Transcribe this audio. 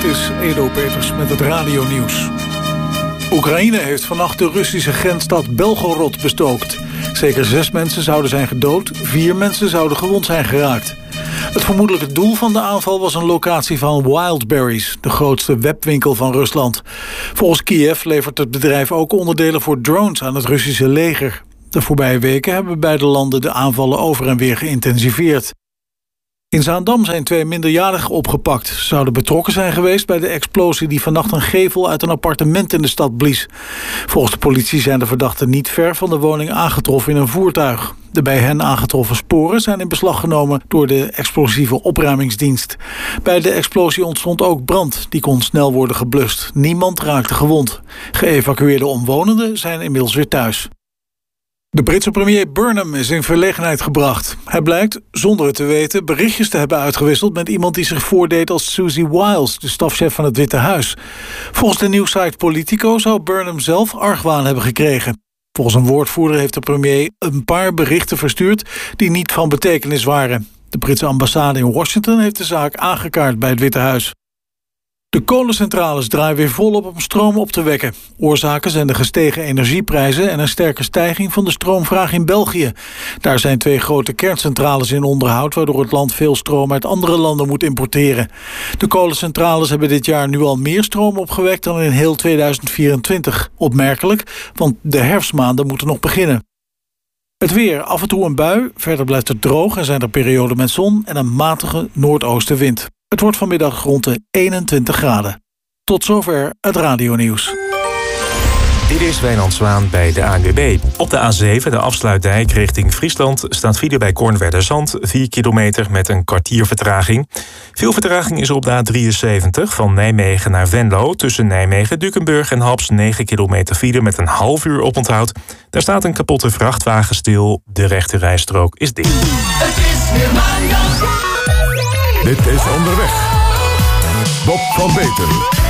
Dit is Edo Peters met het radionieuws. Oekraïne heeft vannacht de Russische grensstad Belgorod bestookt. Zeker 6 mensen zouden zijn gedood, 4 mensen zouden gewond zijn geraakt. Het vermoedelijke doel van de aanval was een locatie van Wildberries, de grootste webwinkel van Rusland. Volgens Kiev levert het bedrijf ook onderdelen voor drones aan het Russische leger. De voorbije weken hebben beide landen de aanvallen over en weer geïntensiveerd. In Zaandam zijn 2 minderjarigen opgepakt. Ze zouden betrokken zijn geweest bij de explosie die vannacht een gevel uit een appartement in de stad blies. Volgens de politie zijn de verdachten niet ver van de woning aangetroffen in een voertuig. De bij hen aangetroffen sporen zijn in beslag genomen door de explosieve opruimingsdienst. Bij de explosie ontstond ook brand. Die kon snel worden geblust. Niemand raakte gewond. Geëvacueerde omwonenden zijn inmiddels weer thuis. De Britse premier Burnham is in verlegenheid gebracht. Hij blijkt, zonder het te weten, berichtjes te hebben uitgewisseld met iemand die zich voordeed als Susie Wiles, de stafchef van het Witte Huis. Volgens de nieuwssite Politico zou Burnham zelf argwaan hebben gekregen. Volgens een woordvoerder heeft de premier een paar berichten verstuurd die niet van betekenis waren. De Britse ambassade in Washington heeft de zaak aangekaart bij het Witte Huis. De kolencentrales draaien weer volop om stroom op te wekken. Oorzaken zijn de gestegen energieprijzen en een sterke stijging van de stroomvraag in België. Daar zijn 2 grote kerncentrales in onderhoud, waardoor het land veel stroom uit andere landen moet importeren. De kolencentrales hebben dit jaar nu al meer stroom opgewekt dan in heel 2024. Opmerkelijk, want de herfstmaanden moeten nog beginnen. Het weer, af en toe een bui, verder blijft het droog en zijn er perioden met zon en een matige noordoostenwind. Het wordt vanmiddag rond de 21 graden. Tot zover het radionieuws. Dit is Wijnand Zwaan bij de ANWB. Op de A7, de afsluitdijk richting Friesland, staat file bij Kornwerderzand, 4 kilometer met een kwartier vertraging. Veel vertraging is er op de A73 van Nijmegen naar Venlo. Tussen Nijmegen, Dukenburg en Haps 9 kilometer file met een half uur oponthoud. Daar staat een kapotte vrachtwagen stil. De rechte rijstrook is dicht. Het is weer maandag. Dit is Onderweg. Bob van Beter.